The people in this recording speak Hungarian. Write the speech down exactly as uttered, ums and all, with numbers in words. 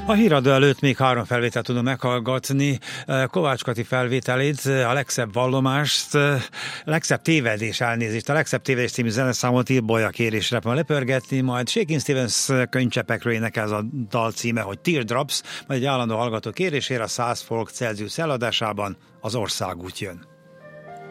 A híradó előtt még három felvételt tudom meghallgatni. Kovács Kati felvételét, a legszebb vallomást, a legszebb tévedés, elnézést, a legszebb tévedés című zeneszámot Ilbolya kérésre van lepörgetni, majd Shakin' Stevens könycsepekről énekel, ez a dal címe, hogy Teardrops, majd egy állandó hallgató kérésére a száz Folk Celsius eladásában az Országút jön.